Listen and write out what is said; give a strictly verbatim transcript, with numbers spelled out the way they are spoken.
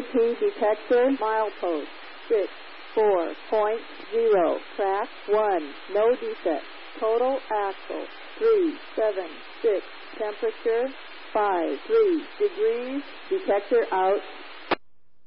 P detector, milepost, six four point zero, track one, no defect, total axle, three seven six, temperature, five three degrees, detector out.